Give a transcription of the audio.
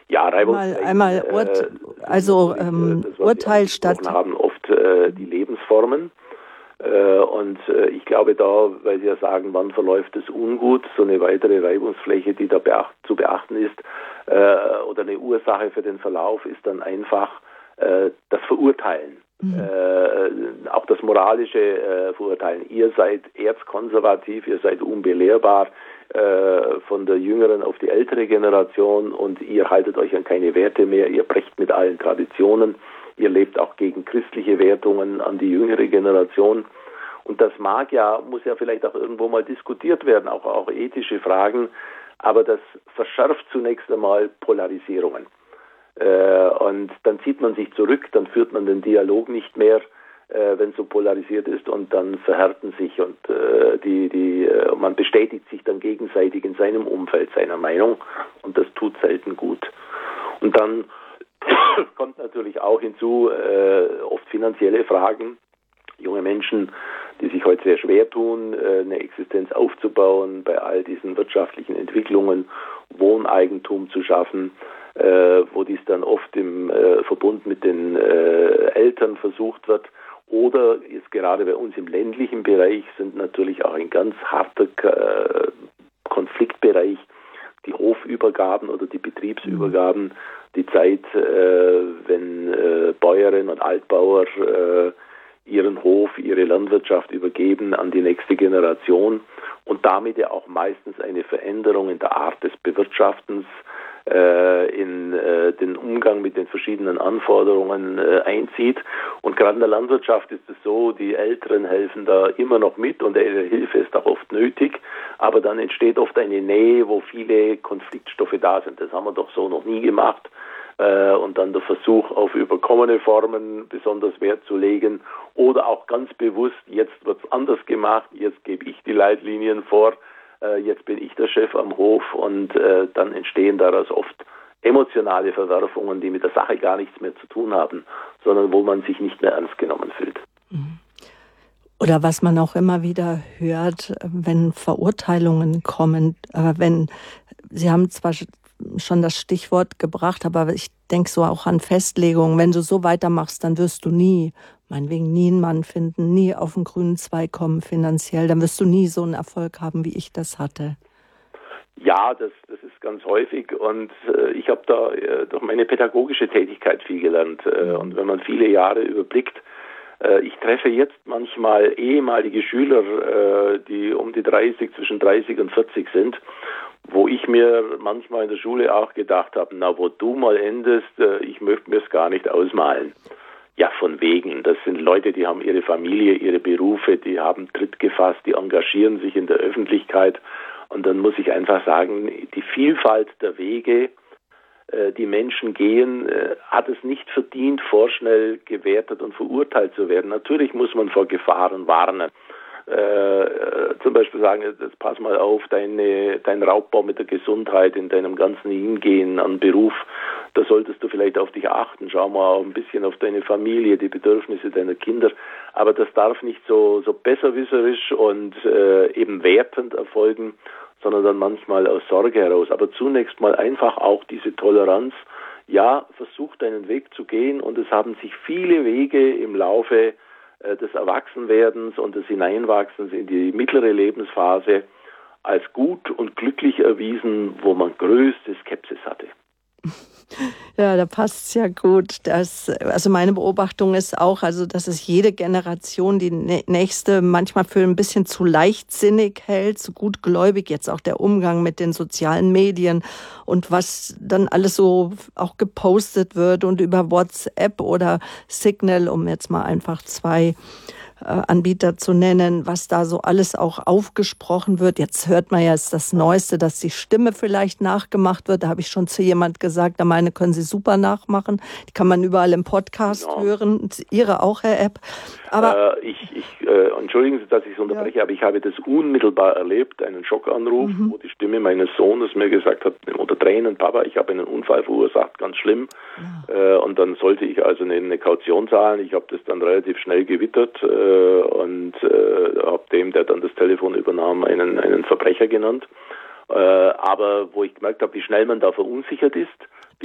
Ja, Reibungsflächen. Urteil statt. Haben oft die Lebensformen. Und ich glaube da, weil Sie ja sagen, wann verläuft es ungut, so eine weitere Reibungsfläche, die da zu beachten ist, oder eine Ursache für den Verlauf ist dann einfach das Verurteilen. Auch das moralische Verurteilen. Ihr seid erzkonservativ, ihr seid unbelehrbar, von der jüngeren auf die ältere Generation, und ihr haltet euch an keine Werte mehr, ihr brecht mit allen Traditionen, ihr lebt auch gegen christliche Wertungen an die jüngere Generation. Und das muss ja vielleicht auch irgendwo mal diskutiert werden, auch ethische Fragen, aber das verschärft zunächst einmal Polarisierungen. Und dann zieht man sich zurück, dann führt man den Dialog nicht mehr, wenn so polarisiert ist, und dann verhärten sich und man bestätigt sich dann gegenseitig in seinem Umfeld seiner Meinung, und das tut selten gut. Und dann kommt natürlich auch hinzu oft finanzielle Fragen. Junge Menschen, die sich heute sehr schwer tun, eine Existenz aufzubauen, bei all diesen wirtschaftlichen Entwicklungen Wohneigentum zu schaffen, wo dies dann oft im Verbund mit den Eltern versucht wird. Oder ist gerade bei uns im ländlichen Bereich sind natürlich auch ein ganz harter Konfliktbereich die Hofübergaben oder die Betriebsübergaben, die Zeit, wenn Bäuerinnen und Altbauer ihren Hof, ihre Landwirtschaft übergeben an die nächste Generation und damit ja auch meistens eine Veränderung in der Art des Bewirtschaftens, in den Umgang mit den verschiedenen Anforderungen einzieht. Und gerade in der Landwirtschaft ist es so, die Älteren helfen da immer noch mit und ihre Hilfe ist auch oft nötig, aber dann entsteht oft eine Nähe, wo viele Konfliktstoffe da sind. Das haben wir doch so noch nie gemacht. Und dann der Versuch, auf überkommene Formen besonders Wert zu legen oder auch ganz bewusst, jetzt wird es anders gemacht, jetzt gebe ich die Leitlinien vor, jetzt bin ich der Chef am Hof, und dann entstehen daraus oft emotionale Verwerfungen, die mit der Sache gar nichts mehr zu tun haben, sondern wo man sich nicht mehr ernst genommen fühlt. Oder was man auch immer wieder hört, wenn Verurteilungen kommen, Sie haben zwar schon das Stichwort gebracht, aber ich denke so auch an Festlegungen. Wenn du so weitermachst, dann wirst du meinetwegen nie einen Mann finden, nie auf den grünen Zweig kommen finanziell, dann wirst du nie so einen Erfolg haben, wie ich das hatte. Ja, das ist ganz häufig, und ich habe da durch meine pädagogische Tätigkeit viel gelernt. Und wenn man viele Jahre überblickt, ich treffe jetzt manchmal ehemalige Schüler, die um die 30, zwischen 30 und 40 sind, wo ich mir manchmal in der Schule auch gedacht habe, na, wo du mal endest, ich möchte mir es gar nicht ausmalen. Ja, von wegen. Das sind Leute, die haben ihre Familie, ihre Berufe, die haben Tritt gefasst, die engagieren sich in der Öffentlichkeit. Und dann muss ich einfach sagen, die Vielfalt der Wege, die Menschen gehen, hat es nicht verdient, vorschnell gewertet und verurteilt zu werden. Natürlich muss man vor Gefahren warnen. Zum Beispiel sagen, jetzt pass mal auf, dein Raubbau mit der Gesundheit in deinem ganzen Hingehen an Beruf, da solltest du vielleicht auf dich achten, schau mal auch ein bisschen auf deine Familie, die Bedürfnisse deiner Kinder, aber das darf nicht so besserwisserisch und eben wertend erfolgen, sondern dann manchmal aus Sorge heraus. Aber zunächst mal einfach auch diese Toleranz, ja, versuch deinen Weg zu gehen, und es haben sich viele Wege im Laufe des Erwachsenwerdens und des Hineinwachsens in die mittlere Lebensphase als gut und glücklich erwiesen, wo man größte Skepsis hatte. Ja, da passt es ja gut. Also meine Beobachtung ist auch, dass es jede Generation die nächste manchmal für ein bisschen zu leichtsinnig hält, zu gutgläubig. Jetzt auch der Umgang mit den sozialen Medien und was dann alles so auch gepostet wird und über WhatsApp oder Signal, um jetzt mal einfach zwei Anbieter zu nennen, was da so alles auch aufgesprochen wird. Jetzt hört man ja, ist das Neueste, dass die Stimme vielleicht nachgemacht wird. Da habe ich schon zu jemand gesagt, da meine können Sie super nachmachen. Die kann man überall im Podcast hören. Ihre auch, Herr Epp. Aber entschuldigen Sie, dass ich es unterbreche, aber ich habe das unmittelbar erlebt, einen Schockanruf, wo die Stimme meines Sohnes mir gesagt hat, unter Tränen, Papa, ich habe einen Unfall verursacht, ganz schlimm. Ja. Und dann sollte ich also eine Kaution zahlen. Ich habe das dann relativ schnell gewittert und habe dem, der dann das Telefon übernahm, einen Verbrecher genannt. Aber wo ich gemerkt habe, wie schnell man da verunsichert ist,